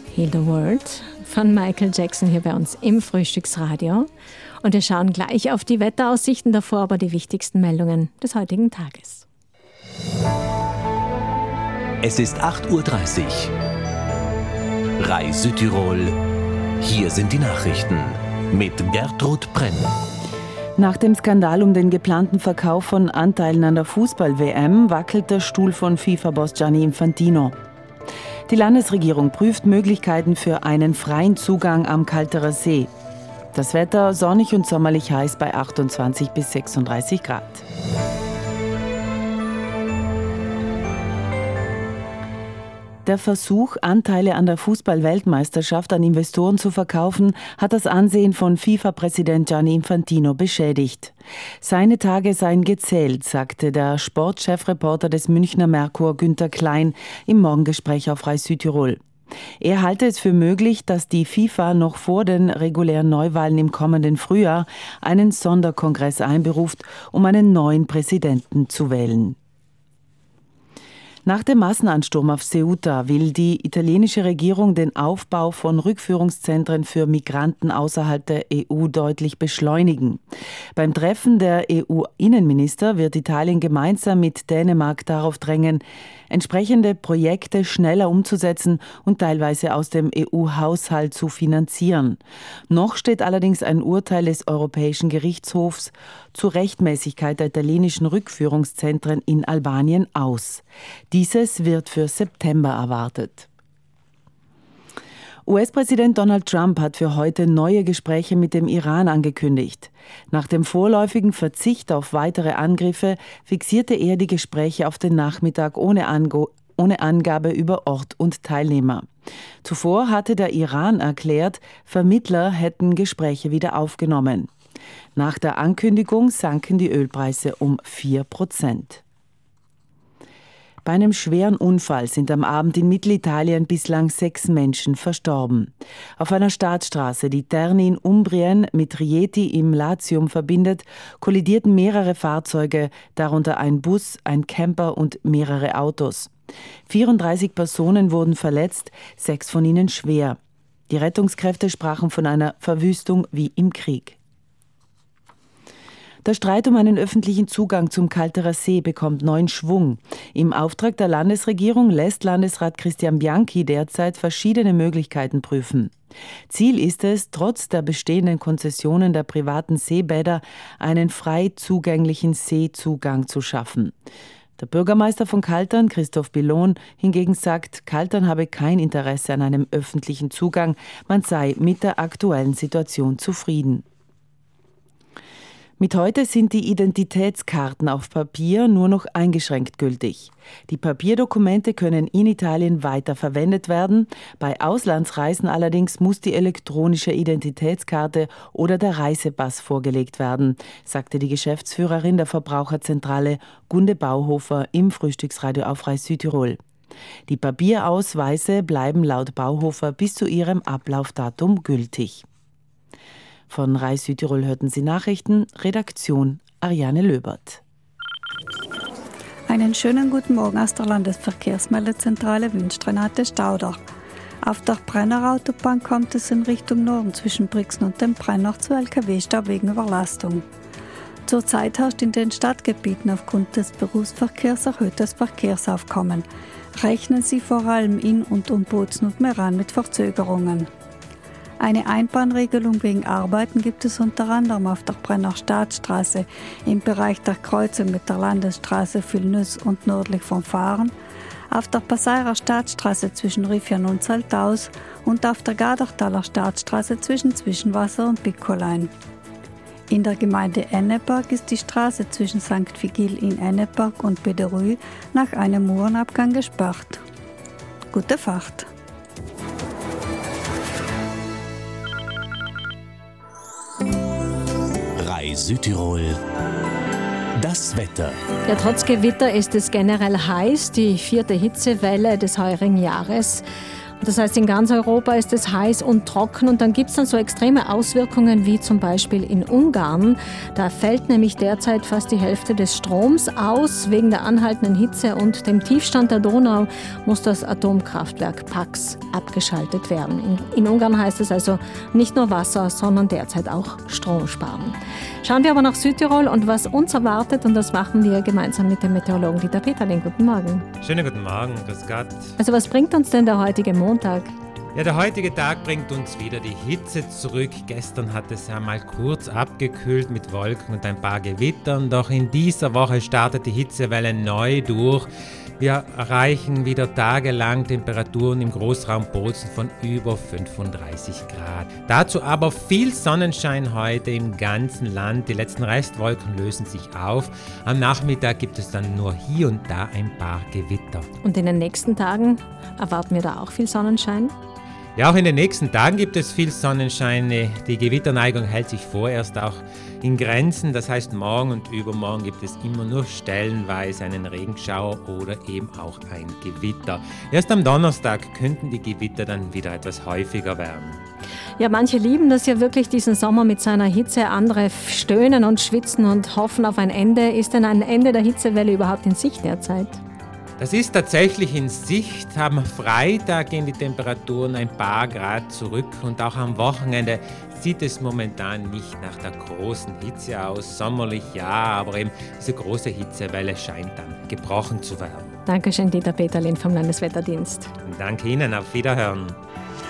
Heal the World von Michael Jackson hier bei uns im Frühstücksradio. Und wir schauen gleich auf die Wetteraussichten, davor aber die wichtigsten Meldungen des heutigen Tages. Es ist 8:30 Uhr. RAI Südtirol. Hier sind die Nachrichten mit Gertrud Brenn. Nach dem Skandal um den geplanten Verkauf von Anteilen an der Fußball-WM wackelt der Stuhl von FIFA-Boss Gianni Infantino. Die Landesregierung prüft Möglichkeiten für einen freien Zugang am Kalterer See. Das Wetter sonnig und sommerlich heiß bei 28 bis 36 Grad. Der Versuch, Anteile an der Fußball-Weltmeisterschaft an Investoren zu verkaufen, hat das Ansehen von FIFA-Präsident Gianni Infantino beschädigt. Seine Tage seien gezählt, sagte der Sportchefreporter des Münchner Merkur Günther Klein im Morgengespräch auf RAI Südtirol. Er halte es für möglich, dass die FIFA noch vor den regulären Neuwahlen im kommenden Frühjahr einen Sonderkongress einberuft, um einen neuen Präsidenten zu wählen. Nach dem Massenansturm auf Ceuta will die italienische Regierung den Aufbau von Rückführungszentren für Migranten außerhalb der EU deutlich beschleunigen. Beim Treffen der EU-Innenminister wird Italien gemeinsam mit Dänemark darauf drängen, entsprechende Projekte schneller umzusetzen und teilweise aus dem EU-Haushalt zu finanzieren. Noch steht allerdings ein Urteil des Europäischen Gerichtshofs zur Rechtmäßigkeit der italienischen Rückführungszentren in Albanien aus. Dieses wird für September erwartet. US-Präsident Donald Trump hat für heute neue Gespräche mit dem Iran angekündigt. Nach dem vorläufigen Verzicht auf weitere Angriffe fixierte er die Gespräche auf den Nachmittag ohne Angabe über Ort und Teilnehmer. Zuvor hatte der Iran erklärt, Vermittler hätten Gespräche wieder aufgenommen. Nach der Ankündigung sanken die Ölpreise um 4%. Bei einem schweren Unfall sind am Abend in Mittelitalien bislang 6 Menschen verstorben. Auf einer Staatsstraße, die Terni in Umbrien mit Rieti im Latium verbindet, kollidierten mehrere Fahrzeuge, darunter ein Bus, ein Camper und mehrere Autos. 34 Personen wurden verletzt, 6 von ihnen schwer. Die Rettungskräfte sprachen von einer Verwüstung wie im Krieg. Der Streit um einen öffentlichen Zugang zum Kalterer See bekommt neuen Schwung. Im Auftrag der Landesregierung lässt Landesrat Christian Bianchi derzeit verschiedene Möglichkeiten prüfen. Ziel ist es, trotz der bestehenden Konzessionen der privaten Seebäder einen frei zugänglichen Seezugang zu schaffen. Der Bürgermeister von Kaltern, Christoph Billon, hingegen sagt, Kaltern habe kein Interesse an einem öffentlichen Zugang, man sei mit der aktuellen Situation zufrieden. Mit heute sind die Identitätskarten auf Papier nur noch eingeschränkt gültig. Die Papierdokumente können in Italien weiter verwendet werden. Bei Auslandsreisen allerdings muss die elektronische Identitätskarte oder der Reisepass vorgelegt werden, sagte die Geschäftsführerin der Verbraucherzentrale Gunde Bauhofer im Frühstücksradio auf RAI Südtirol. Die Papierausweise bleiben laut Bauhofer bis zu ihrem Ablaufdatum gültig. Von RAI Südtirol hörten Sie Nachrichten, Redaktion Ariane Löbert. Einen schönen guten Morgen aus der Landesverkehrsmeldezentrale wünscht Renate Stauder. Auf der Brenner Autobahn kommt es in Richtung Norden zwischen Brixen und dem Brenner zu LKW-Stau wegen Überlastung. Zurzeit herrscht in den Stadtgebieten aufgrund des Berufsverkehrs erhöhtes Verkehrsaufkommen. Rechnen Sie vor allem in und um Bozen und Meran mit Verzögerungen. Eine Einbahnregelung wegen Arbeiten gibt es unter anderem auf der Brenner Staatsstraße im Bereich der Kreuzung mit der Landesstraße Vilnüs und nördlich von Fahren, auf der Passairer Staatsstraße zwischen Rifjan und Saltaus und auf der Gardertaler Staatsstraße zwischen Zwischenwasser und Bickolein. In der Gemeinde Enneberg ist die Straße zwischen St. Vigil in Enneberg und Bederü nach einem Murenabgang gesperrt. Gute Fahrt! RAI Südtirol. Das Wetter. Ja, trotz Gewitter ist es generell heiß, die 4. Hitzewelle des heurigen Jahres. Das heißt, in ganz Europa ist es heiß und trocken und dann gibt es dann so extreme Auswirkungen wie zum Beispiel in Ungarn. Da fällt nämlich derzeit fast die Hälfte des Stroms aus. Wegen der anhaltenden Hitze und dem Tiefstand der Donau muss das Atomkraftwerk Paks abgeschaltet werden. In Ungarn heißt es also nicht nur Wasser, sondern derzeit auch Strom sparen. Schauen wir aber nach Südtirol und was uns erwartet, und das machen wir gemeinsam mit dem Meteorologen Dieter Peterlin. Guten Morgen. Schönen guten Morgen, grüß Gott. Also was bringt uns denn der heutige Montag? Ja, der heutige Tag bringt uns wieder die Hitze zurück. Gestern hat es ja mal kurz abgekühlt mit Wolken und ein paar Gewittern, doch in dieser Woche startet die Hitzewelle neu durch. Wir erreichen wieder tagelang Temperaturen im Großraum Bozen von über 35 Grad. Dazu aber viel Sonnenschein heute im ganzen Land. Die letzten Restwolken lösen sich auf. Am Nachmittag gibt es dann nur hier und da ein paar Gewitter. Und in den nächsten Tagen erwarten wir da auch viel Sonnenschein? Ja, auch in den nächsten Tagen gibt es viel Sonnenschein. Die Gewitterneigung hält sich vorerst auch in Grenzen. Das heißt, morgen und übermorgen gibt es immer nur stellenweise einen Regenschauer oder eben auch ein Gewitter. Erst am Donnerstag könnten die Gewitter dann wieder etwas häufiger werden. Ja, manche lieben das ja wirklich, diesen Sommer mit seiner Hitze. Andere stöhnen und schwitzen und hoffen auf ein Ende. Ist denn ein Ende der Hitzewelle überhaupt in Sicht derzeit? Das ist tatsächlich in Sicht. Am Freitag gehen die Temperaturen ein paar Grad zurück und auch am Wochenende sieht es momentan nicht nach der großen Hitze aus. Sommerlich ja, aber eben diese große Hitzewelle scheint dann gebrochen zu werden. Dankeschön, Dieter Peterlin vom Landeswetterdienst. Danke Ihnen, auf Wiederhören.